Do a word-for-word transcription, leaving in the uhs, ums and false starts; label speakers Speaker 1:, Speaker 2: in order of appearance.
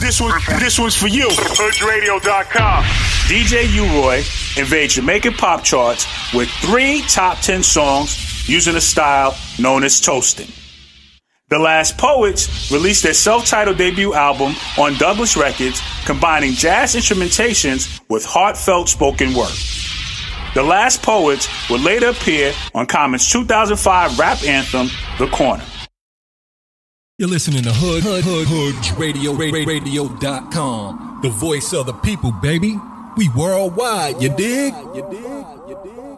Speaker 1: This one, this one's for you.
Speaker 2: Hoods Radio dot com.
Speaker 1: D J U-Roy invades Jamaican pop charts with three top ten songs using a style known as toasting. The Last Poets released their self-titled debut album on Douglas Records, combining jazz instrumentations with heartfelt spoken word. The Last Poets would later appear on Common's two thousand five rap anthem, The Corner.
Speaker 3: You're listening to Hood, Hood, Hood, Hoods Radio, Radio dot com. The voice of the people, baby. We worldwide, you dig? You dig? You dig?